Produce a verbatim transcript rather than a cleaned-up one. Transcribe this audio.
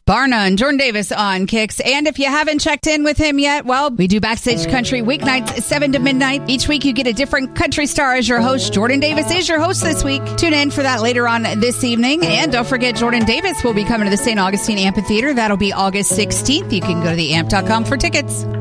Barna and Jordan Davis on Kicks. And if you haven't checked in with him yet, well, we do Backstage Country weeknights, seven to midnight. Each week you get a different country star as your host. Jordan Davis is your host this week. Tune in for that later on this evening. And don't forget, Jordan Davis will be coming to the Saint Augustine Amphitheater. That'll be August sixteenth. You can go to the amp dot com for tickets.